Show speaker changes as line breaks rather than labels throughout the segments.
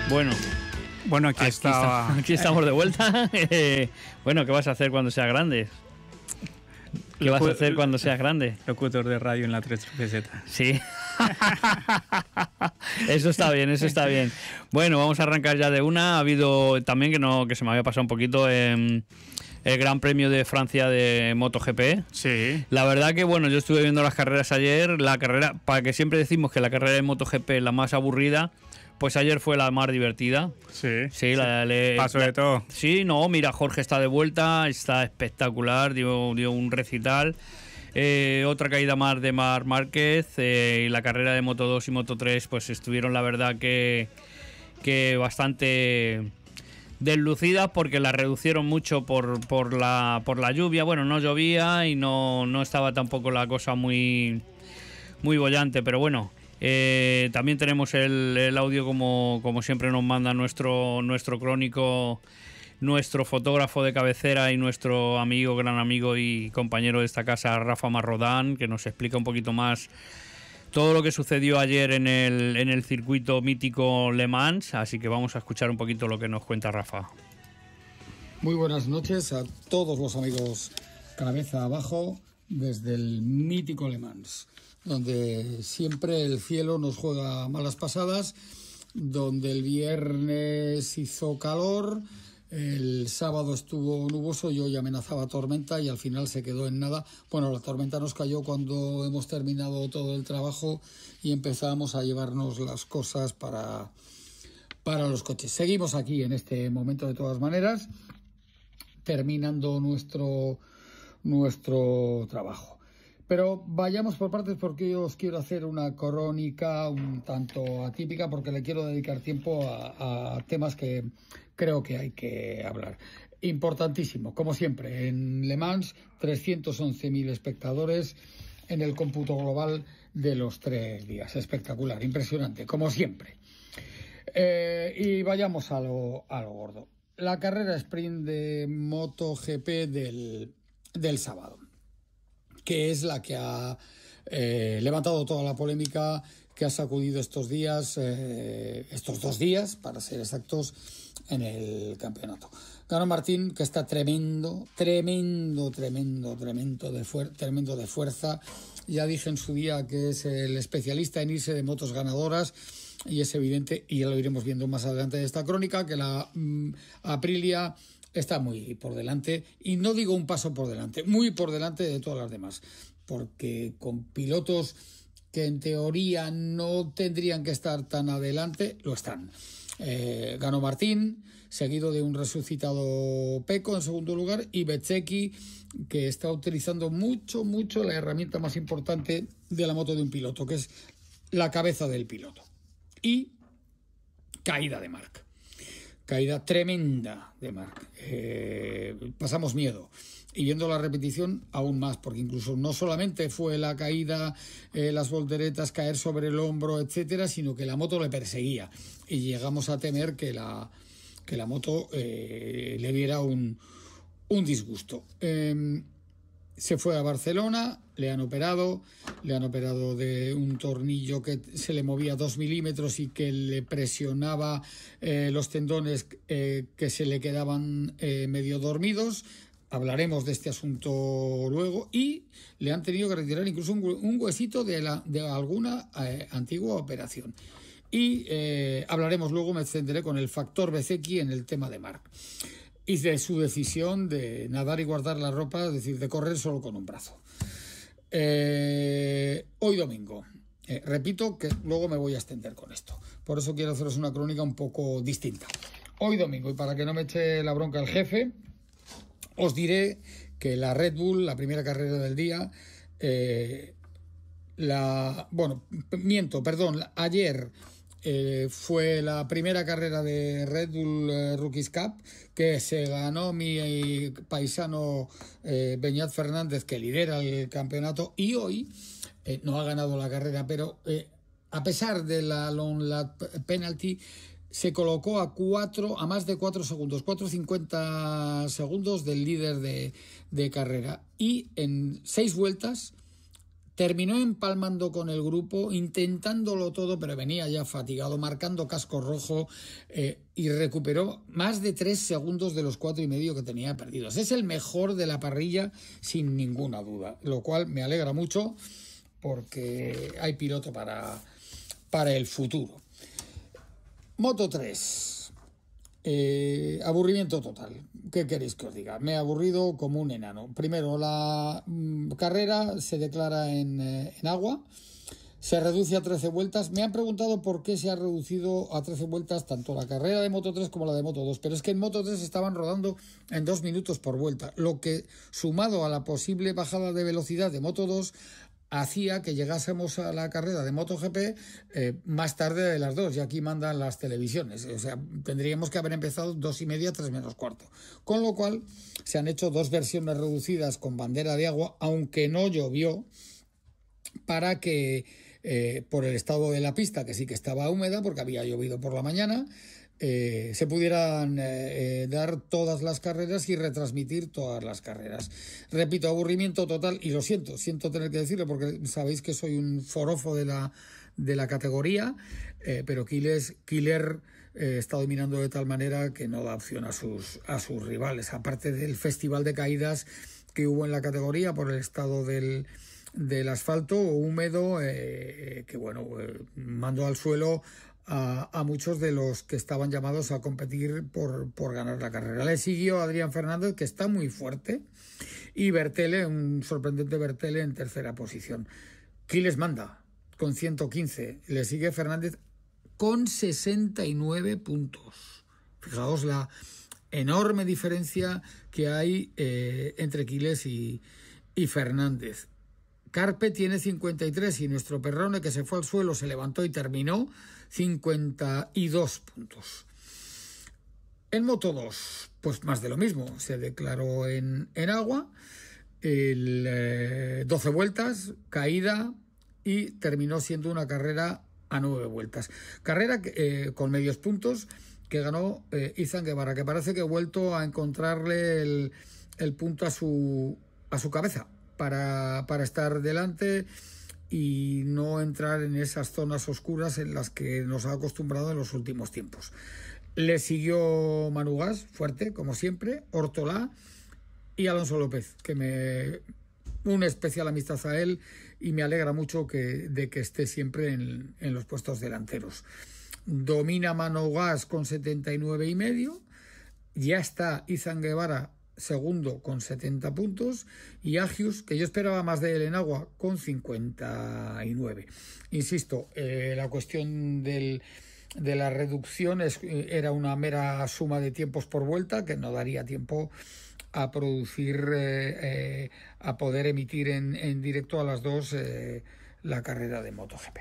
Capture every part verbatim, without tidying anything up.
Bueno,
bueno, aquí,
aquí,
estaba...
está, aquí estamos de vuelta. Eh, bueno, ¿qué vas a hacer cuando seas grande? ¿Qué vas a hacer cuando seas grande?
Locutor de radio en la tres P Z.
Sí. Eso está bien, eso está bien. Bueno, vamos a arrancar ya de una. Ha habido también, que no que se me había pasado un poquito, eh, el Gran Premio de Francia de MotoGP.
Sí.
La verdad que, bueno, yo estuve viendo las carreras ayer. La carrera, para que siempre decimos que la carrera de MotoGP es la más aburrida, pues ayer fue la más divertida.
Sí.
Sí, la, le,
Paso
la,
de todo.
Sí, no, mira, Jorge está de vuelta, está espectacular, dio, dio un recital. Eh, otra caída más de Marc Márquez, eh, y la carrera de Moto dos y Moto tres pues estuvieron, la verdad, que, que bastante deslucidas, porque la reducieron mucho por, por, la, por la lluvia. Bueno, no llovía y no, no estaba tampoco la cosa muy, muy bollante, pero bueno. Eh, también tenemos el, el audio, como, como siempre nos manda nuestro, nuestro crónico, nuestro fotógrafo de cabecera y nuestro amigo, gran amigo y compañero de esta casa, Rafa Marrodán, que nos explica un poquito más todo lo que sucedió ayer en el, en el circuito mítico Le Mans. Así que vamos a escuchar un poquito lo que nos cuenta Rafa.
Muy buenas noches a todos los amigos cabeza abajo desde el mítico Le Mans, donde siempre el cielo nos juega malas pasadas, donde el viernes hizo calor, el sábado estuvo nuboso y hoy amenazaba tormenta y al final se quedó en nada. Bueno, la tormenta nos cayó cuando hemos terminado todo el trabajo y empezamos a llevarnos las cosas para, para los coches. Seguimos aquí en este momento de todas maneras, terminando nuestro, nuestro trabajo. Pero vayamos por partes, porque yo os quiero hacer una crónica un tanto atípica, porque le quiero dedicar tiempo a, a temas que creo que hay que hablar. Importantísimo, como siempre, en Le Mans, trescientos once mil espectadores en el cómputo global de los tres días. Espectacular, impresionante, como siempre. Eh, y vayamos a lo, a lo gordo. La carrera sprint de MotoGP del, del sábado, que es la que ha eh, levantado toda la polémica, que ha sacudido estos días, eh, estos dos días, para ser exactos, en el campeonato. Ganó Martín, que está tremendo, tremendo, tremendo, tremendo de, fuer- tremendo de fuerza. Ya dije en su día que es el especialista en irse de motos ganadoras, y es evidente, y ya lo iremos viendo más adelante de esta crónica, que la mm, Aprilia está muy por delante, y no digo un paso por delante, muy por delante de todas las demás, porque con pilotos que en teoría no tendrían que estar tan adelante, lo están. Eh, ganó Martín, seguido de un resucitado Pecco en segundo lugar, y Bezzecchi, que está utilizando mucho, mucho la herramienta más importante de la moto de un piloto, que es la cabeza del piloto. Y caída de Marc. Caída tremenda de Marc. Eh, pasamos miedo. Y viendo la repetición, aún más, porque incluso no solamente fue la caída, eh, las volteretas, caer sobre el hombro, etcétera, sino que la moto le perseguía. Y llegamos a temer que la, que la moto eh, le diera un, un disgusto. Eh, se fue a Barcelona, le han operado, le han operado de un tornillo que se le movía dos milímetros y que le presionaba eh, los tendones eh, que se le quedaban eh, medio dormidos. Hablaremos de este asunto luego. Y le han tenido que retirar incluso un, un huesito de, la, de alguna eh, antigua operación. Y eh, hablaremos luego, me extenderé con el factor Bezzecchi en el tema de Marc y de su decisión de nadar y guardar la ropa, es decir, de correr solo con un brazo. Eh, hoy domingo, eh, repito que luego me voy a extender con esto, por eso quiero haceros una crónica un poco distinta. Hoy domingo, y para que no me eche la bronca el jefe, os diré que la Red Bull, la primera carrera del día, eh, la bueno, miento, perdón, ayer Eh, fue la primera carrera de Red Bull eh, Rookies Cup, que se ganó mi eh, paisano eh, Beñat Fernández, que lidera el campeonato, y hoy eh, no ha ganado la carrera, pero eh, a pesar de la long lap penalty se colocó a cuatro, a más de cuatro segundos, cuatro cincuenta segundos del líder de, de carrera, y en seis vueltas terminó empalmando con el grupo, intentándolo todo, pero venía ya fatigado, marcando casco rojo eh, y recuperó más de tres segundos de los cuatro y medio que tenía perdidos. Es el mejor de la parrilla sin ninguna duda, lo cual me alegra mucho porque hay piloto para, para el futuro. Moto tres. Eh, aburrimiento total. ¿Qué queréis que os diga? Me he aburrido como un enano. Primero, la mm, carrera se declara en, eh, en agua, se reduce a trece vueltas. Me han preguntado por qué se ha reducido a trece vueltas tanto la carrera de Moto tres como la de Moto dos, pero es que en Moto tres estaban rodando en dos minutos por vuelta, lo que, sumado a la posible bajada de velocidad de Moto dos, hacía que llegásemos a la carrera de MotoGP eh, más tarde de las dos, y aquí mandan las televisiones. O sea, tendríamos que haber empezado dos y media, tres menos cuarto. Con lo cual, se han hecho dos versiones reducidas con bandera de agua, aunque no llovió, para que, eh, por el estado de la pista, que sí que estaba húmeda, porque había llovido por la mañana, Eh, se pudieran eh, eh, dar todas las carreras y retransmitir todas las carreras. Repito, aburrimiento total, y lo siento, siento tener que decirlo porque sabéis que soy un forofo de la, de la categoría, eh, pero Killer, Killer eh, está dominando de tal manera que no da opción a sus, a sus rivales, aparte del festival de caídas que hubo en la categoría por el estado del, del asfalto húmedo, eh, que bueno, eh, mandó al suelo A, a muchos de los que estaban llamados a competir por, por ganar la carrera. Le siguió Adrián Fernández, que está muy fuerte, y Bertele, un sorprendente Bertele en tercera posición. Quiles manda con ciento quince, le sigue Fernández con sesenta y nueve puntos. Fijaos la enorme diferencia que hay eh, entre Quiles y, y Fernández. Carpe tiene cincuenta y tres y nuestro Perrone, que se fue al suelo, se levantó y terminó cincuenta y dos puntos. En Moto dos, pues más de lo mismo. Se declaró en, en agua, el, eh, doce vueltas, caída, y terminó siendo una carrera a nueve vueltas. Carrera eh, con medios puntos que ganó eh, Izan Guevara, que parece que ha vuelto a encontrarle el, el punto a su, a su cabeza. Para, para estar delante y no entrar en esas zonas oscuras en las que nos ha acostumbrado en los últimos tiempos. Le siguió Manu Gas, fuerte, como siempre, Ortolá y Alonso López, que me una especial amistad a él y me alegra mucho que, de que esté siempre en, en los puestos delanteros. Domina Manu Gas con setenta y nueve y medio, ya está Izan Guevara segundo con setenta puntos, y Agius, que yo esperaba más de él en agua, con cincuenta y nueve. Insisto, eh, la cuestión del, de la reducción es, era una mera suma de tiempos por vuelta que no daría tiempo a producir, eh, eh, a poder emitir en, en directo a las dos eh, la carrera de MotoGP.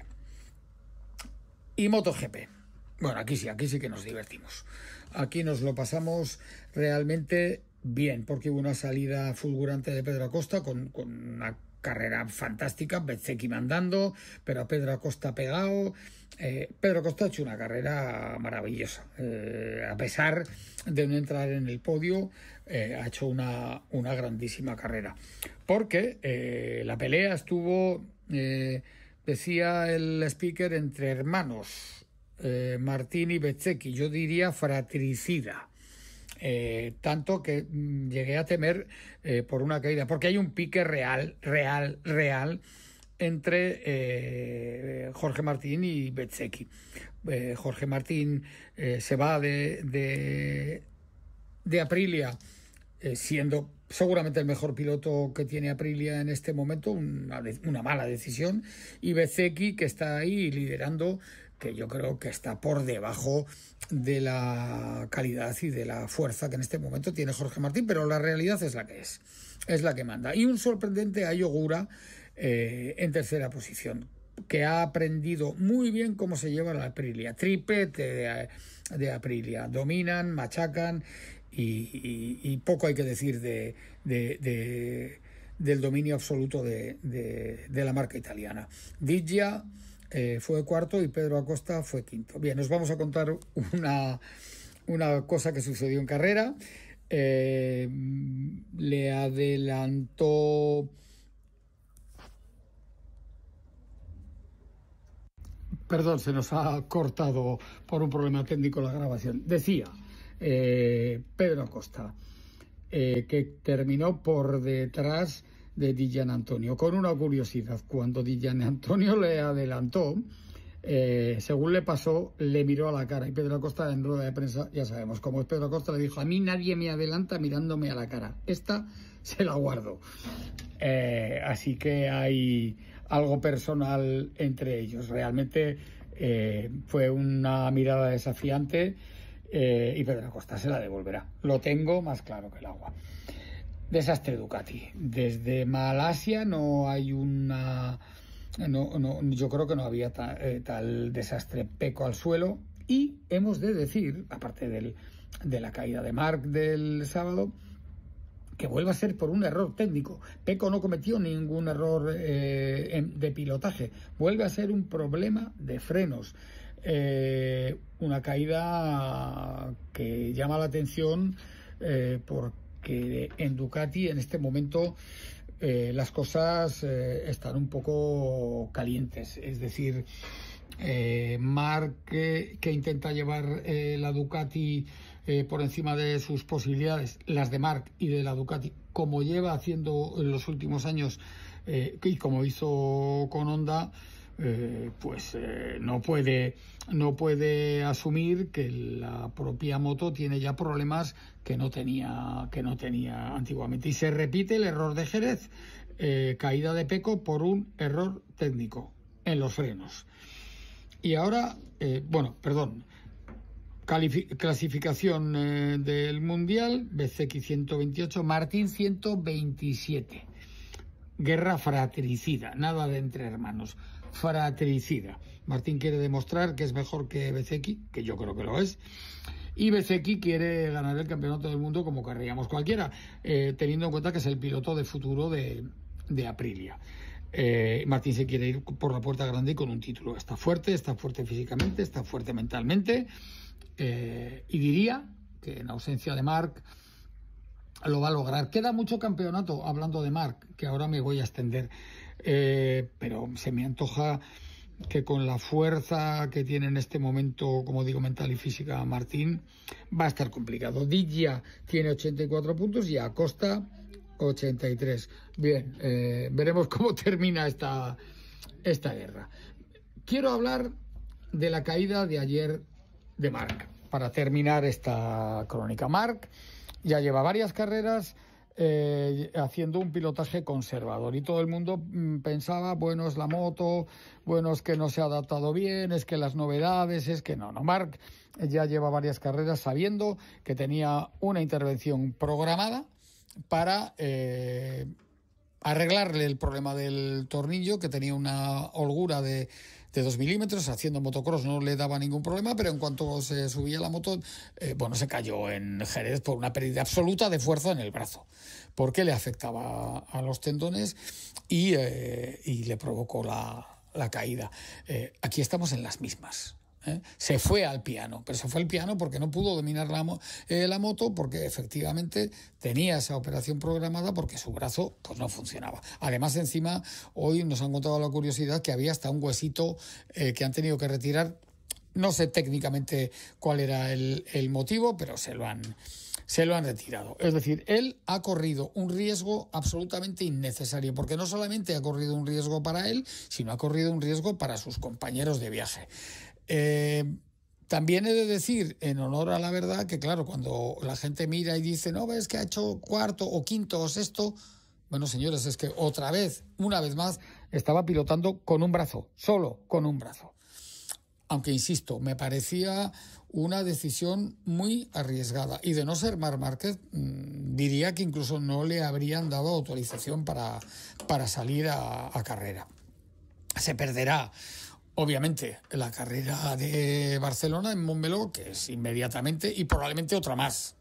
Y MotoGP. Bueno, aquí sí, aquí sí que nos divertimos. Aquí nos lo pasamos realmente bien, porque hubo una salida fulgurante de Pedro Acosta con, con una carrera fantástica, Bezzecchi mandando, pero a Pedro Acosta pegado. Eh, Pedro Acosta ha hecho una carrera maravillosa, eh, a pesar de no entrar en el podio, eh, ha hecho una, una grandísima carrera, porque eh, la pelea estuvo, eh, decía el speaker, entre hermanos, eh, Martín y Bezzecchi, yo diría fratricida. Eh, tanto que mm, llegué a temer eh, por una caída, porque hay un pique real, real, real entre eh, Jorge Martín y Bezzecchi. Eh, Jorge Martín eh, se va de, de, de Aprilia, eh, siendo seguramente el mejor piloto que tiene Aprilia en este momento, una, una mala decisión, y Bezzecchi, que está ahí liderando, que yo creo que está por debajo de la calidad y de la fuerza que en este momento tiene Jorge Martín, pero la realidad es la que es, es la que manda. Y un sorprendente Ayo Ogura eh, en tercera posición, que ha aprendido muy bien cómo se lleva la Aprilia, tripete de, de Aprilia, dominan, machacan, y, y, y poco hay que decir de, de, de, del dominio absoluto de, de, de la marca italiana. Diggia Eh, fue cuarto y Pedro Acosta fue quinto. Bien, os vamos a contar una, una cosa que sucedió en carrera. Eh, le adelantó Perdón, se nos ha cortado por un problema técnico la grabación. Decía eh, Pedro Acosta eh, que terminó por detrás de Di Giannantonio. Con una curiosidad, cuando Di Giannantonio le adelantó, eh, según le pasó, le miró a la cara. Y Pedro Acosta, en rueda de prensa, ya sabemos cómo es Pedro Acosta, le dijo: a mí nadie me adelanta mirándome a la cara. Esta se la guardo. Eh, así que hay algo personal entre ellos. Realmente eh, fue una mirada desafiante eh, y Pedro Acosta se la devolverá. Lo tengo más claro que el agua. Desastre Ducati. Desde Malasia no hay una... No, no, yo creo que no había ta, eh, tal desastre. Pecco al suelo. Y hemos de decir, aparte del, de la caída de Marc del sábado, que vuelva a ser por un error técnico. Pecco no cometió ningún error eh, de pilotaje. Vuelve a ser un problema de frenos. Eh, una caída que llama la atención eh, porque en Ducati en este momento eh, las cosas eh, están un poco calientes. Es decir, eh, Marc que, que intenta llevar eh, la Ducati Eh, por encima de sus posibilidades, las de Marc y de la Ducati, como lleva haciendo en los últimos años eh, y como hizo con Honda, eh, pues eh, no puede no puede asumir que la propia moto tiene ya problemas que no tenía que no tenía antiguamente. Y se repite el error de Jerez, eh, caída de Pecco por un error técnico en los frenos. Y ahora, eh, bueno, perdón, clasificación eh, del Mundial: Bezzecchi ciento veintiocho, Martín ciento veintisiete. Guerra fratricida, nada de entre hermanos, fratricida. Martín quiere demostrar que es mejor que Bezzecchi, que yo creo que lo es, y Bezzecchi quiere ganar el campeonato del mundo como querríamos cualquiera, eh, teniendo en cuenta que es el piloto de futuro de, de Aprilia. Eh, Martín se quiere ir por la puerta grande y con un título. Está fuerte, está fuerte físicamente, está fuerte mentalmente. Eh, y diría que en ausencia de Marc lo va a lograr. Queda mucho campeonato, hablando de Marc, que ahora me voy a extender, eh, pero se me antoja que con la fuerza que tiene en este momento, como digo, mental y física, Martín, va a estar complicado. Digia tiene ochenta y cuatro puntos y Acosta ochenta y tres. Bien, eh, veremos cómo termina esta, esta guerra. Quiero hablar de la caída de ayer de Marc, para terminar esta crónica. Marc ya lleva varias carreras eh, haciendo un pilotaje conservador y todo el mundo mm, pensaba, bueno, es la moto, bueno, es que no se ha adaptado bien, es que las novedades, es que no, no. Marc ya lleva varias carreras sabiendo que tenía una intervención programada para eh, arreglarle el problema del tornillo, que tenía una holgura de de dos milímetros, haciendo motocross no le daba ningún problema, pero en cuanto se subía la moto, eh, bueno, se cayó en Jerez por una pérdida absoluta de fuerza en el brazo, porque le afectaba a los tendones y, eh, y le provocó la, la caída. Eh, aquí estamos en las mismas. ¿Eh? Se fue al piano, pero se fue al piano porque no pudo dominar la, eh, la moto, porque efectivamente tenía esa operación programada, porque su brazo pues no funcionaba. Además, encima, hoy nos han contado la curiosidad que había hasta un huesito eh, que han tenido que retirar. No sé técnicamente cuál era el, el motivo, pero se lo han se lo han retirado. Es decir, él ha corrido un riesgo absolutamente innecesario, porque no solamente ha corrido un riesgo para él, sino ha corrido un riesgo para sus compañeros de viaje. Eh, también he de decir, en honor a la verdad, que claro, cuando la gente mira y dice, no, ves que ha hecho cuarto o quinto o sexto, bueno, señores, es que otra vez, una vez más, estaba pilotando con un brazo, solo con un brazo. Aunque, insisto, me parecía una decisión muy arriesgada, y de no ser Marc Márquez, mmm, diría que incluso no le habrían dado autorización para, para salir a, a carrera. Se perderá obviamente la carrera de Barcelona en Montmeló, que es inmediatamente, y probablemente otra más,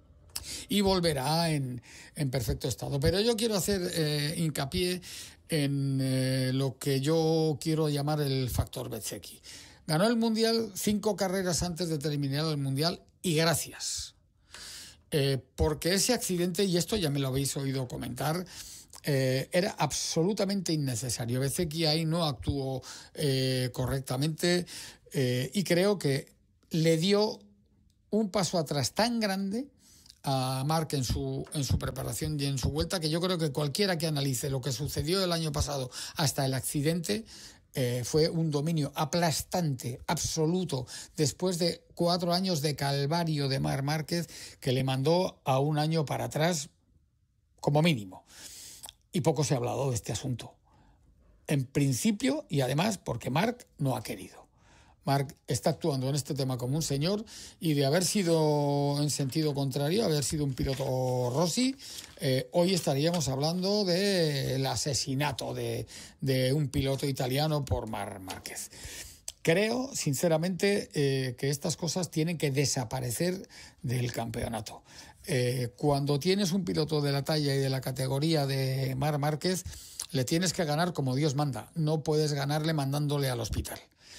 y volverá en, en perfecto estado. Pero yo quiero hacer eh, hincapié en eh, lo que yo quiero llamar el factor Bezzecchi. Ganó el Mundial cinco carreras antes de terminar el Mundial, y gracias. Eh, porque ese accidente, y esto ya me lo habéis oído comentar, eh, era absolutamente innecesario. Bezzecchi ahí no actuó eh, correctamente eh, y creo que le dio un paso atrás tan grande a Marc en su, en su preparación y en su vuelta, que yo creo que cualquiera que analice lo que sucedió el año pasado hasta el accidente, eh, fue un dominio aplastante, absoluto, después de cuatro años de calvario de Marc Márquez, que le mandó a un año para atrás como mínimo. Y poco se ha hablado de este asunto. En principio, y además porque Marc no ha querido. Marc está actuando en este tema como un señor, y de haber sido en sentido contrario, haber sido un piloto Rossi, eh, hoy estaríamos hablando del asesinato de, de un piloto italiano por Marc Márquez. Creo, sinceramente, eh, que estas cosas tienen que desaparecer del campeonato. Eh, cuando tienes un piloto de la talla y de la categoría de Marc Márquez, le tienes que ganar como Dios manda. No puedes ganarle mandándole al hospital.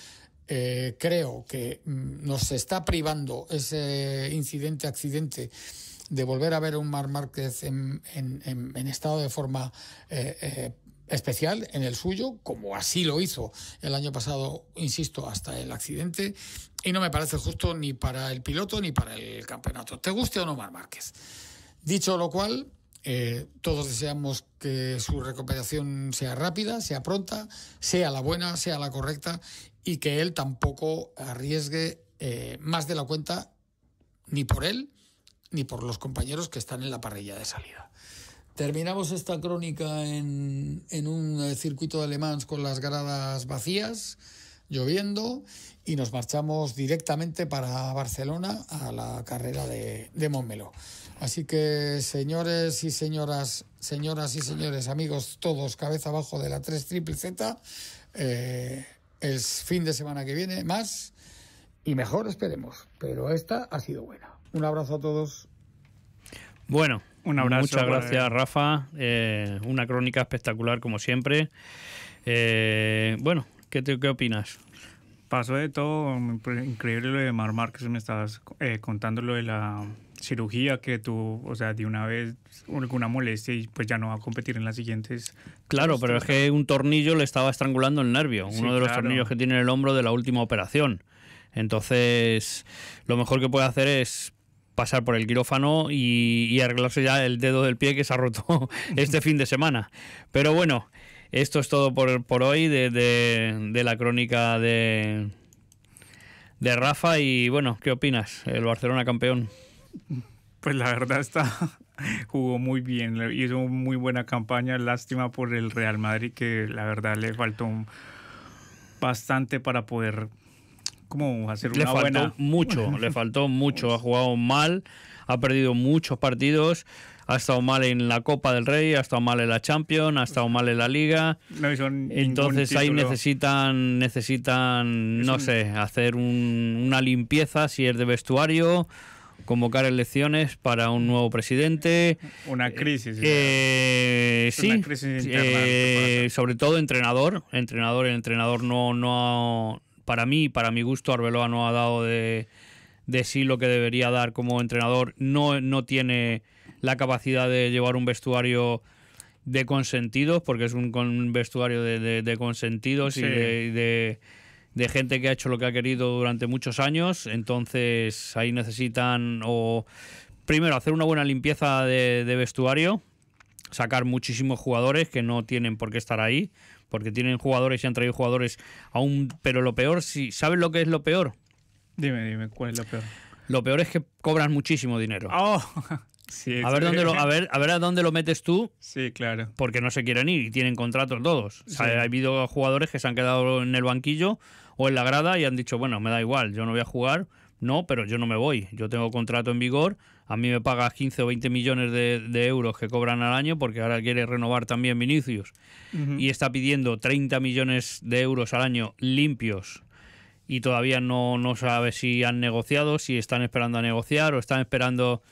Eh, creo que mm, nos está privando ese incidente, accidente, de volver a ver a un Marc Márquez en, en, en, en estado de forma eh, eh, especial en el suyo, como así lo hizo el año pasado, insisto, hasta el accidente, y no me parece justo ni para el piloto ni para el campeonato, te guste o no Marc Márquez. Dicho lo cual, eh, todos deseamos que su recuperación sea rápida, sea pronta, sea la buena, sea la correcta, y que él tampoco arriesgue eh, más de la cuenta, ni por él ni por los compañeros que están en la parrilla de salida. Terminamos esta crónica en, en un circuito de Le Mans con las gradas vacías, lloviendo, y nos marchamos directamente para Barcelona a la carrera de, de Montmeló. Así que, señores y señoras, señoras y señores, amigos todos, cabeza abajo de la tres triple Z, eh, el fin de semana que viene más y mejor, esperemos, pero esta ha sido buena. Un abrazo a todos.
Bueno,
un abrazo.
Muchas gracias, Rafa. Eh, una crónica espectacular, como siempre. Eh, bueno, ¿qué, te, ¿qué opinas?
Pasó de todo, increíble lo de Marc Márquez, me estabas eh, contando lo de la cirugía que tuvo, o sea, de una vez alguna molestia y pues ya no va a competir en las siguientes.
Claro, pero es que un tornillo le estaba estrangulando el nervio, sí, uno de los claro. tornillos que tiene en el hombro de la última operación. Entonces, lo mejor que puede hacer es pasar por el quirófano y, y arreglarse ya el dedo del pie que se ha roto este fin de semana. Pero bueno, esto es todo por, por hoy de, de, de la crónica de, de Rafa. Y bueno, ¿qué opinas? El Barcelona campeón.
Pues la verdad está jugó muy bien, hizo muy buena campaña. Lástima por el Real Madrid, que la verdad le faltó un, bastante para poder como hacer
le
una
faltó
buena...
mucho, le faltó mucho, ha jugado mal, ha perdido muchos partidos, ha estado mal en la Copa del Rey, ha estado mal en la Champions, ha estado mal en la Liga.
No hizo
Entonces ahí necesitan, necesitan no
un...
sé, hacer un, una limpieza si es de vestuario, convocar elecciones para un nuevo presidente.
Una crisis.
Eh,
es
sí,
una crisis interna,
eh, sobre todo entrenador, entrenador, el entrenador no, no, para mí, para mi gusto, Arbeloa no ha dado de, de sí lo que debería dar como entrenador. No, no tiene la capacidad de llevar un vestuario de consentidos, porque es un, un vestuario de, de, de consentidos sí. y de, de, de gente que ha hecho lo que ha querido durante muchos años. Entonces ahí necesitan o primero hacer una buena limpieza de, de vestuario, sacar muchísimos jugadores que no tienen por qué estar ahí, porque tienen jugadores y han traído jugadores aún, pero lo peor, si ¿sabes lo que es lo peor?
Dime, dime, ¿cuál es lo peor?
Lo peor es que cobran muchísimo dinero.
Oh. Sí,
a ver dónde lo, a ver, a ver a dónde lo metes tú.
Sí, claro.
Porque no se quieren ir y tienen contratos todos. Sí. O sea, ha habido jugadores que se han quedado en el banquillo o en la grada y han dicho, bueno, me da igual, yo no voy a jugar, no, pero yo no me voy. Yo tengo contrato en vigor, a mí me pagas quince o veinte millones de, de euros que cobran al año, porque ahora quiere renovar también Vinicius. Uh-huh. Y está pidiendo treinta millones de euros al año limpios. Y todavía no, no sabe si han negociado, si están esperando a negociar o están esperando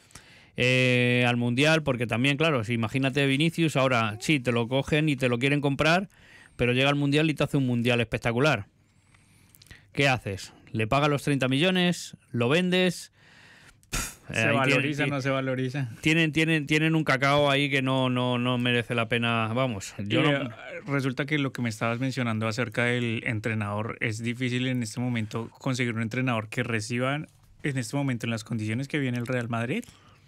eh, al Mundial, porque también, claro, si imagínate Vinicius, ahora sí, te lo cogen y te lo quieren comprar, pero llega al Mundial y te hace un Mundial espectacular. ¿Qué haces? ¿Le pagas los treinta millones? ¿Lo vendes? Pff,
¿Se
ahí
valoriza o
tienen,
no se valoriza?
Tienen, tienen, tienen un cacao ahí que no, no, no merece la pena, vamos. Yo
y,
no...
Resulta que lo que me estabas mencionando acerca del entrenador, es difícil en este momento conseguir un entrenador que reciba en este momento en las condiciones que viene el Real Madrid.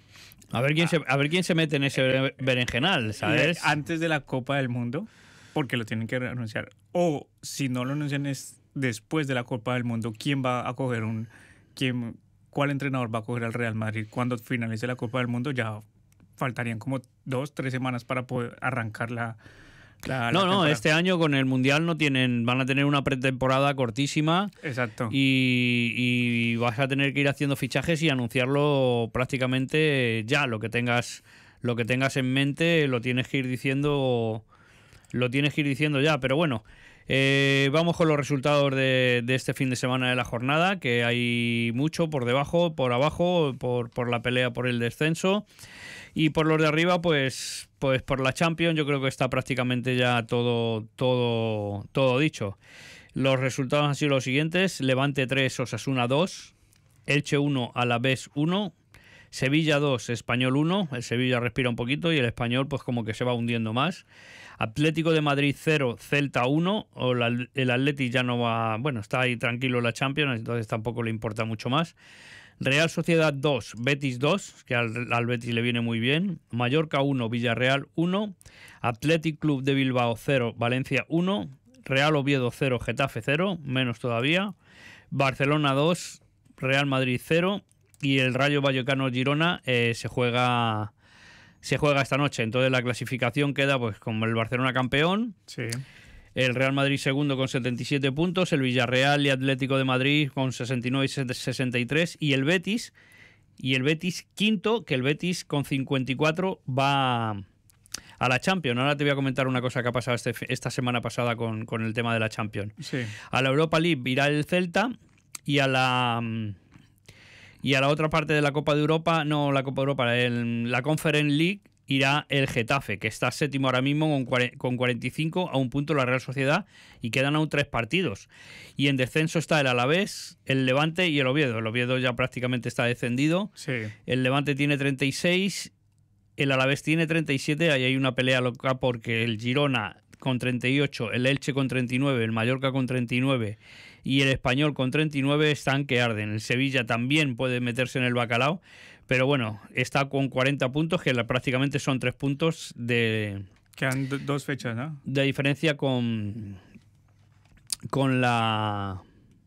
A ver quién se, a ver quién se mete en ese berenjenal, ¿sabes?
Antes de la Copa del Mundo, porque lo tienen que anunciar. O si no lo anuncian es después de la Copa del Mundo, ¿quién va a coger un... quién, cuál entrenador va a coger al Real Madrid cuando finalice la Copa del Mundo? Ya faltarían como dos, tres semanas para poder arrancar la... La,
no,
la
no, este año con el Mundial no tienen, van a tener una pretemporada cortísima.
Exacto.
Y, y vas a tener que ir haciendo fichajes y anunciarlo prácticamente ya. Lo que tengas, lo que tengas en mente lo tienes que ir diciendo, lo tienes que ir diciendo ya. Pero bueno, eh, vamos con los resultados de, de este fin de semana de la jornada, que hay mucho por debajo, por abajo, por, por la pelea por el descenso. Y por los de arriba, pues, pues por la Champions, yo creo que está prácticamente ya todo, todo, todo dicho. Los resultados han sido los siguientes: Levante tres, Osasuna dos, Elche uno, Alavés uno, Sevilla dos, Español uno. El Sevilla respira un poquito y el Español pues como que se va hundiendo más. Atlético de Madrid cero, Celta uno. O la, el Atleti ya no va... Bueno, está ahí tranquilo en la Champions, entonces tampoco le importa mucho más. Real Sociedad dos, Betis dos, que al, al Betis le viene muy bien. Mallorca uno, Villarreal uno. Athletic Club de Bilbao cero, Valencia uno. Real Oviedo cero, Getafe cero, menos todavía. Barcelona dos, Real Madrid cero. Y el Rayo Vallecano Girona eh, se juega se juega esta noche. Entonces la clasificación queda pues como el Barcelona campeón.
Sí.
El Real Madrid segundo con setenta y siete puntos, el Villarreal y Atlético de Madrid con sesenta y nueve y sesenta y tres, y el Betis, y el Betis quinto, que el Betis con cincuenta y cuatro va a la Champions. Ahora te voy a comentar una cosa que ha pasado este, esta semana pasada con, con el tema de la Champions.
Sí.
A la Europa League irá el Celta y a la... Y a la otra parte de la Copa de Europa, no la Copa de Europa, el, la Conference League, irá el Getafe, que está séptimo ahora mismo con cuarenta y cinco, a un punto la Real Sociedad, y quedan aún tres partidos. Y en descenso está el Alavés, el Levante y el Oviedo. El Oviedo ya prácticamente está descendido.
Sí.
El Levante tiene treinta y seis, el Alavés tiene treinta y siete, ahí hay una pelea loca porque el Girona con treinta y ocho, el Elche con treinta y nueve, el Mallorca con treinta y nueve y el Español con treinta y nueve están que arden. El Sevilla también puede meterse en el bacalao, pero bueno, está con cuarenta puntos, que prácticamente son tres puntos de...
Quedan do- dos fechas, ¿no?
De diferencia con... Con la...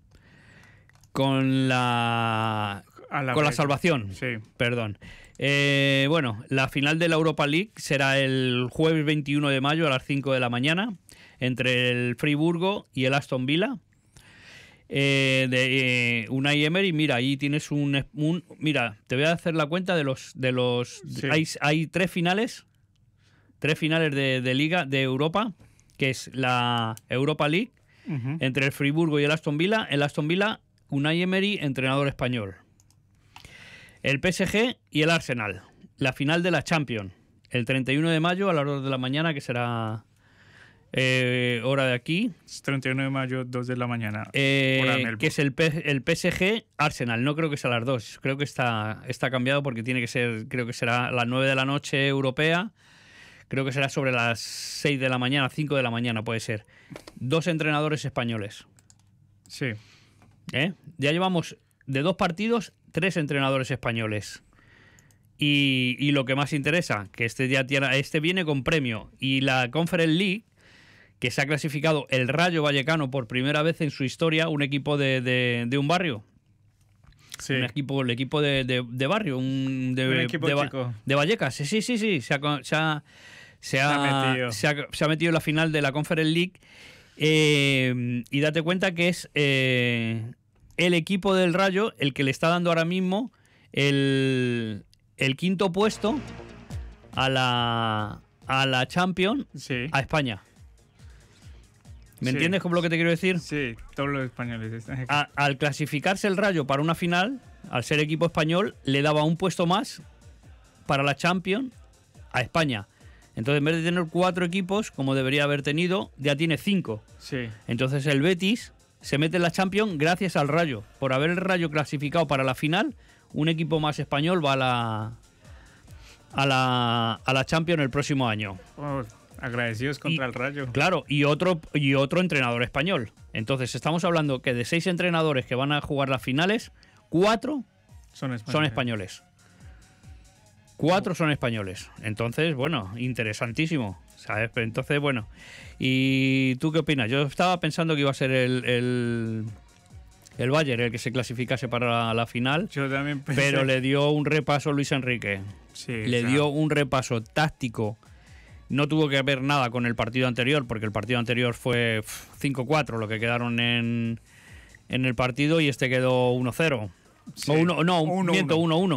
Con la...
A la
con la
vez.
salvación.
Sí.
Perdón. Eh, bueno, la final de la Europa League será el jueves veintiuno de mayo a las cinco de la mañana entre el Friburgo y el Aston Villa. Eh, de eh, Unai Emery, mira, ahí tienes un, un... Mira, te voy a hacer la cuenta de los... de los
Sí.
hay, hay tres finales, tres finales de, de Liga de Europa, que es la Europa League,
Uh-huh.
entre el Friburgo y el Aston Villa. El Aston Villa, Unai Emery, entrenador español. El P S G y el Arsenal. La final de la Champions, el treinta y uno de mayo a las dos de la mañana, que será eh, hora de aquí.
treinta y uno de mayo, dos de la mañana.
Eh,
hora Melbourne.
que es el, P- el P S G Arsenal. No creo que sea a las dos. Creo que está, está cambiado porque tiene que ser, creo que será a las nueve de la noche europea. Creo que será sobre las seis de la mañana, cinco de la mañana puede ser. Dos entrenadores españoles.
Sí.
¿Eh? Ya llevamos de dos partidos, tres entrenadores españoles. Y, y lo que más interesa, que este ya tiene, este viene con premio. Y la Conference League, que se ha clasificado el Rayo Vallecano por primera vez en su historia, un equipo de, de, de un barrio.
Sí.
Un equipo, el equipo de, de, de barrio, un, de,
Un equipo
de,
chico.
de Vallecas. Sí, sí, sí, sí. Se ha, se ha, se ha,
ha metido.
se ha- se ha metido en la final de la Conference League. Eh, y date cuenta que es eh, el equipo del Rayo el que le está dando ahora mismo el, el quinto puesto a la, a la Champions,
Sí.
a España. ¿Me
Sí.
entiendes con lo que te quiero decir?
Sí, todos los españoles están aquí.
A- al clasificarse el Rayo para una final, al ser equipo español, le daba un puesto más para la Champions a España. Entonces, en vez de tener cuatro equipos, como debería haber tenido, ya tiene cinco.
Sí.
Entonces, el Betis se mete en la Champions gracias al Rayo. Por haber el Rayo clasificado para la final, un equipo más español va a la a la, a la Champions el próximo año.
Oh, agradecidos contra
y,
el Rayo.
Claro, y otro, y otro entrenador español. Entonces estamos hablando que de seis entrenadores que van a jugar las finales, cuatro
son españoles.
Son españoles. Cuatro son españoles. Entonces, bueno, interesantísimo. ¿Sabes? Pero entonces, bueno. ¿Y tú qué opinas? Yo estaba pensando que iba a ser el, el, el Bayern el que se clasificase para la final.
Yo también pensé.
Pero le dio un repaso Luis Enrique.
Sí,
le
o sea,
dio un repaso táctico. No tuvo que ver nada con el partido anterior, porque el partido anterior fue cinco cuatro lo que quedaron en, en el partido y este quedó uno cero.
sí.
O uno, no,
uno,
miento, uno uno.